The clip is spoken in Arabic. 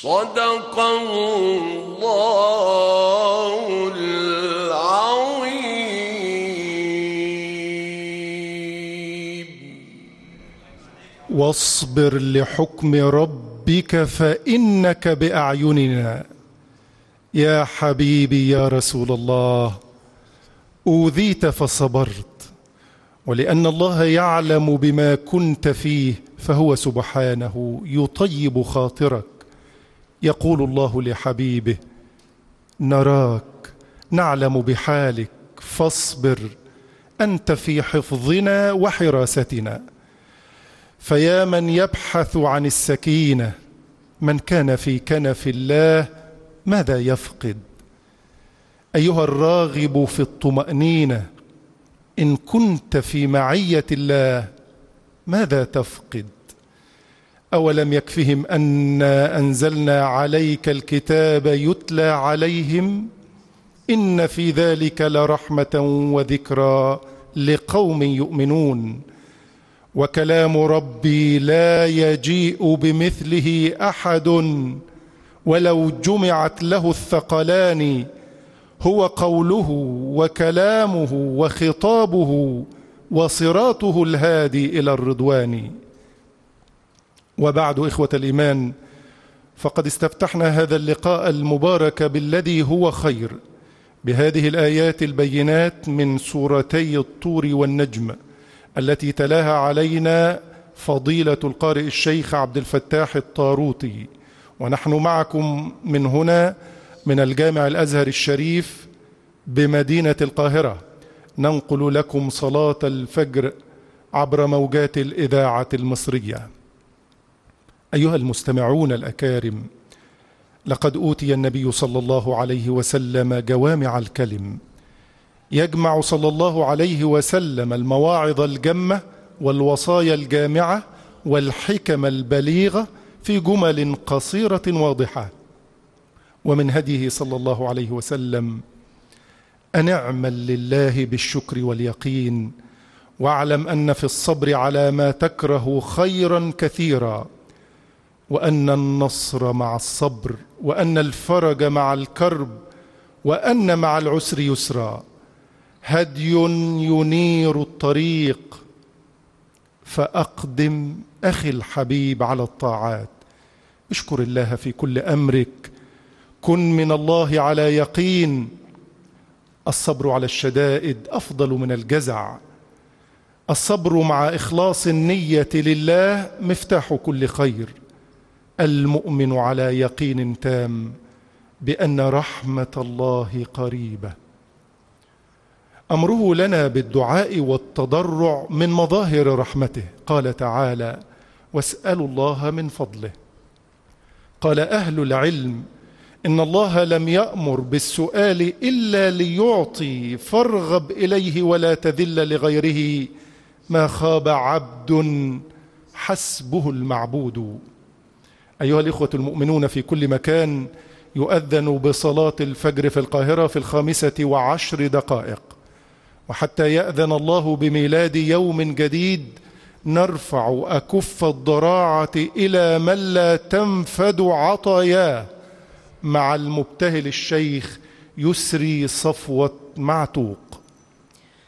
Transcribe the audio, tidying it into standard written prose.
صدق الله العظيم. واصبر لحكم ربك فإنك بأعيننا. يا حبيبي يا رسول الله، أوذيت فصبرت، ولأن الله يعلم بما كنت فيه فهو سبحانه يطيب خاطرك. يقول الله لحبيبه: نراك نعلم بحالك فاصبر، أنت في حفظنا وحراستنا. فيا من يبحث عن السكينة، من كان في كنف الله ماذا يفقد؟ أيها الراغب في الطمأنينة، إن كنت في معية الله ماذا تفقد؟ أولم يكفهم أنا أنزلنا عليك الكتاب يتلى عليهم؟ إن في ذلك لرحمة وذكرى لقوم يؤمنون. وكلام ربي لا يجيء بمثله أحد ولو جمعت له الثقلان. هو قوله وكلامه وخطابه وصراطه الهادي إلى الرضوان. وبعد إخوة الإيمان، فقد استفتحنا هذا اللقاء المبارك بالذي هو خير بهذه الآيات البينات من سورتي الطور والنجم التي تلاها علينا فضيلة القارئ الشيخ عبد الفتاح الطاروطي، ونحن معكم من هنا من الجامع الأزهر الشريف بمدينة القاهرة ننقل لكم صلاة الفجر عبر موجات الإذاعة المصرية. أيها المستمعون الأكارم، لقد أوتي النبي صلى الله عليه وسلم جوامع الكلم، يجمع صلى الله عليه وسلم المواعظ الجمة والوصايا الجامعة والحكم البليغة في جمل قصيرة واضحة. ومن هديه صلى الله عليه وسلم: أن اعمل لله بالشكر واليقين، واعلم أن في الصبر على ما تكره خيرا كثيرا، وأن النصر مع الصبر، وأن الفرج مع الكرب، وأن مع العسر يسرا. هدي ينير الطريق، فأقدم أخي الحبيب على الطاعات. اشكر الله في كل أمرك، كن من الله على يقين. الصبر على الشدائد أفضل من الجزع. الصبر مع إخلاص النية لله مفتاح كل خير. المؤمن على يقين تام بأن رحمة الله قريبة. أمره لنا بالدعاء والتضرع من مظاهر رحمته. قال تعالى: واسألوا الله من فضله. قال أهل العلم: إن الله لم يأمر بالسؤال إلا ليعطي، فارغب إليه ولا تذل لغيره. ما خاب عبد حسبه المعبود. أيها الإخوة المؤمنون في كل مكان، يؤذن بصلاة الفجر في القاهرة في 15:10، وحتى يأذن الله بميلاد يوم جديد نرفع أكف الضراعة إلى من لا تنفد عطاياه مع المبتهل الشيخ يسري صفوة معتوق.